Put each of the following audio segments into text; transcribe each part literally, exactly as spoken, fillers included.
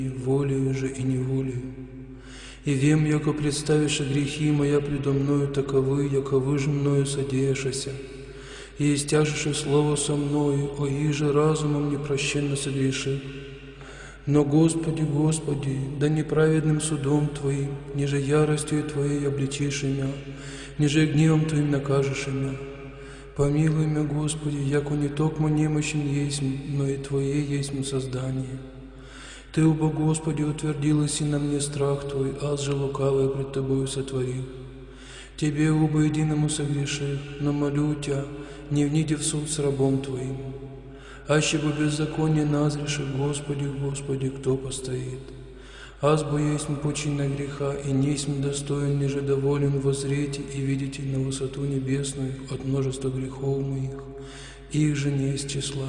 волею же и неволею. И вем, яко представишь грехи моя предо мною таковы, яковы же мною содеяшася. И истяжеше слово со мною, о иже разумом непрощенно согреших. Но, Господи, Господи, да неправедным судом Твоим, ниже яростью Твоей обличишь меня, ниже гневом Твоим накажешь меня. Помилуй меня, Господи, яко не токмо немощен есть, но и Твое есть создание. Ты, убо Господи, утвердилась и на мне страх Твой, аз же лукавое пред Тобою сотворил. Тебе, убо единому согрешив, но молю Тебя, не вниди в суд с рабом Твоим. Аще бы беззаконие назреши, Господи, Господи, кто постоит? Аз бо есть почина греха, и несмь достоин, ниже доволен воззрите и видите на высоту небесную от множества грехов моих, их же не из числа.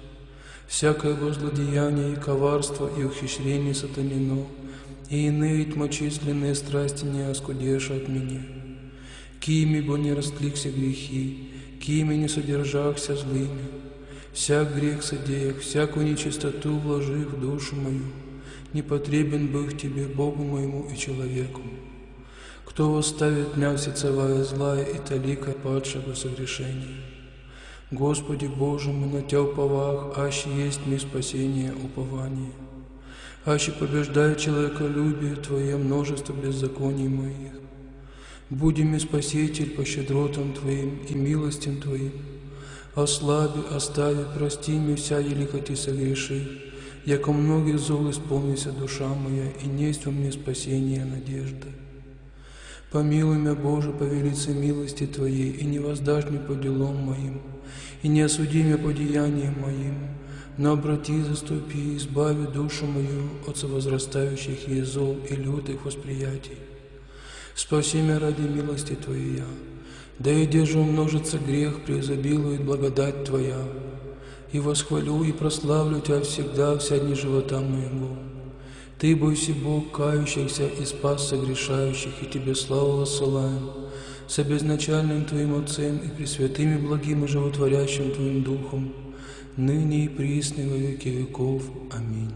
Всякое злодеяние и коварство и ухищрение сатанино, и иные тьмочисленные страсти не оскудеешь от меня. Кими бо не растликся грехи, кими не содержахся злыми, всяк грех содеях, всякую нечистоту вложив в душу мою, не потребен был Тебе, Богу моему и человеку. Кто восставит меня всецевая злая и талика падшего согрешения? Господи Боже, мы на Тя уповах, аще есть мне спасение, упование. Аще побеждает человеколюбие Твое множество беззаконий моих. Буди мне Спаситель по щедротам Твоим и милостям Твоим. Ослаби, остави, прости мне вся елихоти согреши, яко многих зол исполнится душа моя, и несть во мне спасение надежда. Помилуй меня, Боже, по велице милости Твоей, и не воздашь мне по делам моим, и не осуди меня по деяниям моим, но обрати, заступи, избави душу мою от совозрастающих ей зол и лютых восприятий. Спаси меня ради милости Твоей, да и где же умножится грех, преизобилует благодать Твоя, и восхвалю и прославлю Тебя всегда, вся дни живота моего. Ты, бойся Бог, кающихся и спас согрешающих, и Тебе славу воссылаем, с безначальным Твоим Отцем и пресвятым и благим и животворящим Твоим Духом, ныне и присно во веки веков. Аминь.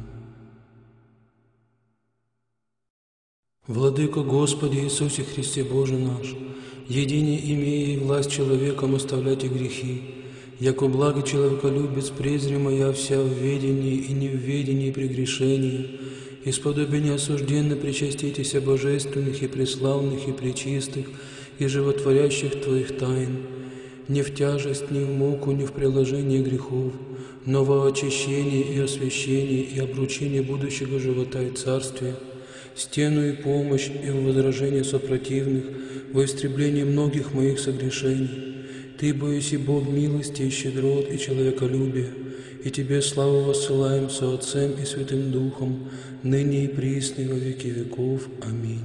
Владыко Господи Иисусе Христе Боже наш, едине имея и власть человеком оставлять и грехи, яко благо человеколюбец презрема я вся в ведении и не в ведении прегрешения, исподобие неосужденно причаститеся божественных и преславных и пречистых и животворящих Твоих тайн, не в тяжесть, ни в муку, ни в приложение грехов, но во очищении и освящении и обручении будущего живота и царствия, стену и помощь и в возражение сопротивных, во истреблении многих моих согрешений. Ты, боюсь Бог милости и щедрот и человеколюбия, и Тебе славу воссылаем со Отцем и Святым Духом, ныне и присно во веки веков. Аминь.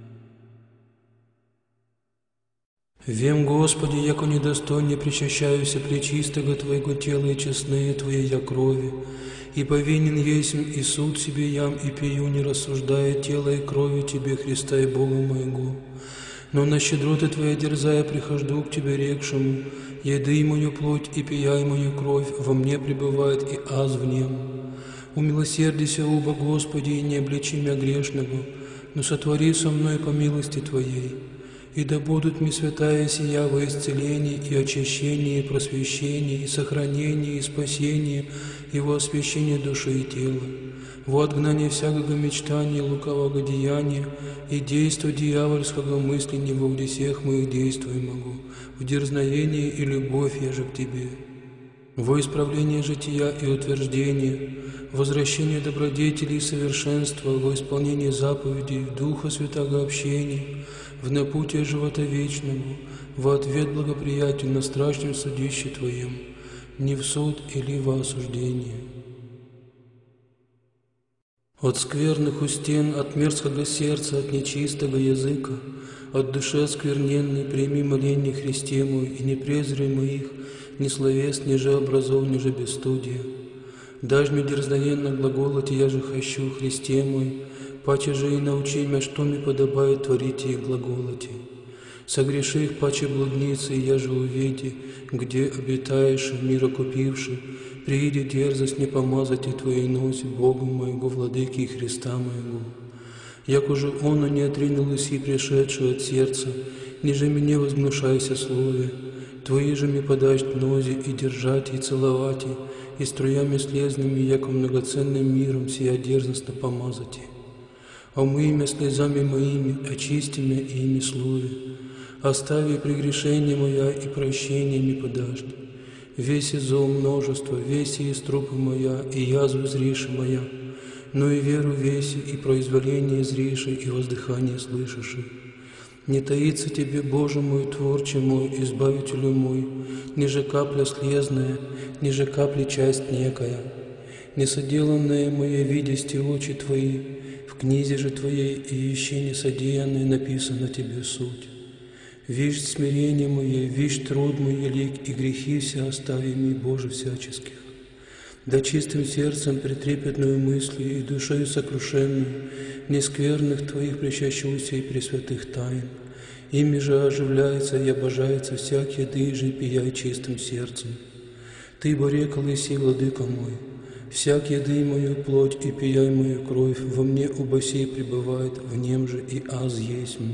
Вем, Господи, яко недостойне причащаюся пречистого Твоего тела и честные Твоей я крови, и повинен есмь и суд себе ям и пью, не рассуждая тела и крови Тебе, Христа и Бога моего. Но на щедроты Твоя дерзая прихожду к Тебе рекшему, еды мою плоть и пияй мою кровь, во мне пребывает и аз в нем. Умилосердися, убо Господи, и не обличи меня грешного, но сотвори со мной по милости Твоей. И да будут мне святая сия во исцелении и очищении, и просвещении, и сохранении, и спасении, и во освящении души и тела, во отгнание всякого мечтания, лукавого деяния, и действа дьявольского мысли не во всех моих действий могу, в дерзновении и любовь я же к Тебе, во исправление жития и утверждение, возвращение добродетелей и совершенства, во исполнение заповедей, Духа Святого общения, в напутие живота вечному, во ответ благоприятен на страшном судище Твоем, не в суд или во осуждение. От скверных устен, от мерзкого сердца, от нечистого языка, от души оскверненной прими моление Христе мой, и не презри моих, ни словес, ни же образов, ни же бесстудия. Дашь мне дерзновенно глаголать, я же хочу, Христе мой, паче же и научи меня, что мне подобает творить их глаголоти. Согреши их паче блудницы, и я же уведи, где обитаешь, мира купивший, прииди дерзость не помазать и Твоей носи Богу моего, владыки и Христа моего. Як уже оно не отринул иси пришедшую от сердца, ниже мне возгнушайся слове, Твои же ми подашь нози и держать, и целовать, и струями слезными, яко многоценным миром сия дерзостно помазать. А умыми слезами моими, очисти меня ими слове, остави прегрешение моя и прощение ми подашь. Веси зол множество, веси из трупы моя, и язву зриши моя, но и веру веси, и произволение зриши, и воздыхание слышиши. Не таится тебе, Боже мой, Творче мой, Избавителю мой, ниже капля слезная, ниже капли часть некая, несоделанное мое видести очи Твои, в книзе же Твоей и еще несодеянное написано Тебе суть. Вишь смирение мое, вишь труд мой велик, и грехи все остави ми, Боже, всяческих. Да чистым сердцем, претрепетную мыслью и душою сокрушенную, нескверных Твоих причащуся и пресвятых тайн. Ими же оживляется и обожается всякий еды же, пияй чистым сердцем. Ты, бо рекал иси, владыка мой, всяк еды мою плоть и пияй мою кровь, во мне оба сей пребывает, в нем же и аз есмь.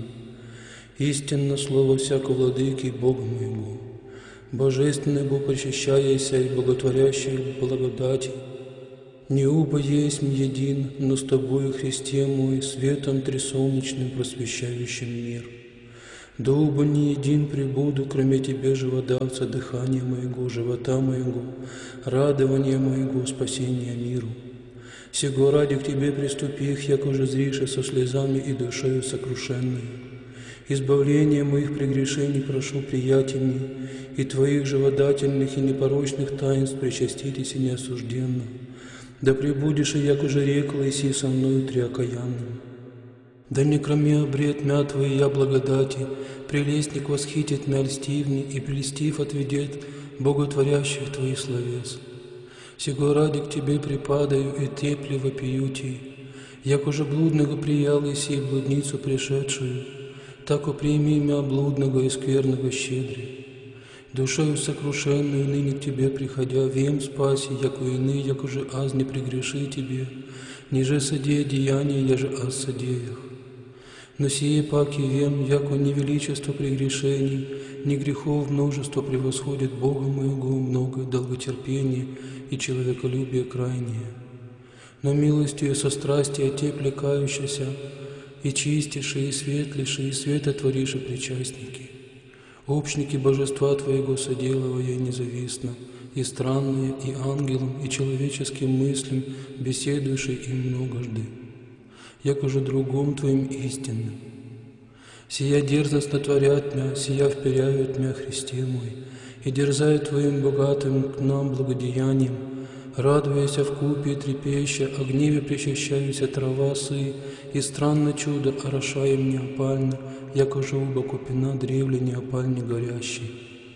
Истинно слово всяко владыки Бога моего, божественный Бог, причащаяся и боготворящий благодати, не оба есмь един, но с Тобою, Христе мой, светом трисолнечным просвещающим мир. Да оба не един пребуду, кроме Тебе, живодавца, дыхания моего, живота моего, радования моего, спасения миру. Сего ради к Тебе приступих, як уже зрише со слезами и душою сокрушенной. Избавление моих прегрешений прошу приятельней, и Твоих живодательных и непорочных таинств причаститесь и неосужденно. Да пребудешь и як уже рекла, иси со мною триокаянным. Да не кроме обред мя Твоей я благодати, прелестник восхитит мя льстивни, и прелестив отведет боготворящих Твоих словес. Сего ради к Тебе припадаю и тепле вопию Ти, як уже блудного приял иси блудницу пришедшую, так уприми мя блудного и скверного щедре. Душою сокрушенную ныне к Тебе приходя, вем спаси, яко иные, як уже аз не прегреши Тебе, ниже содея деяния, я же аз содеях. Но сие паки вем, яко не величество прегрешений, ни грехов множество превосходит Бога моего много, долготерпение и человеколюбие крайнее. Но милостью и сострастие те плекающиеся, и чистейшие, и светлейшие, и светотвориши причастники, общники божества Твоего соделывая независтно, и странные, и ангелам, и человеческим мыслям, беседующие им многожды, як уже другом Твоим истинным. Сия дерзостно творят мя, сия вперяют мя, Христе мой, и дерзают Твоим богатым к нам благодеянием, радуяся вкупе и трепеща, о гневе причащаюся трава сы, и странно чудо орошаем неопально, яко же оба купина древле неопальни горящей.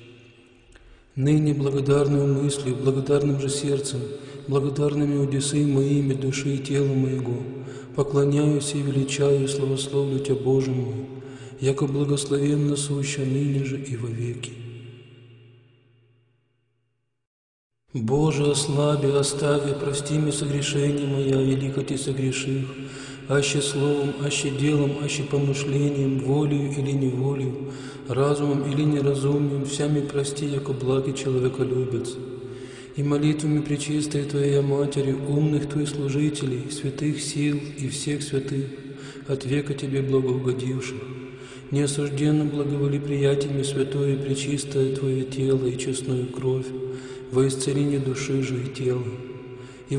Ныне благодарную мыслью, благодарным же сердцем, благодарными удесы моими души и тела моего, поклоняюсь и величаю и славословлю Тебя, Боже мой, яко благословенно суща ныне же и вовеки. Боже, ослаби, остави, прости мне согрешения моя, велико Ты согреших, аще словом, аще делом, аще помышлением, волею или неволею, разумом или неразумием, всями прости, яко благий человеколюбец. И молитвами пречистой Твоей Матери, умных Твоих служителей, святых сил и всех святых, от века Тебе благоугодивших, неосужденно благоволи приятиями святое и пречистое Твое тело и честную кровь, во исцеление души же и тела.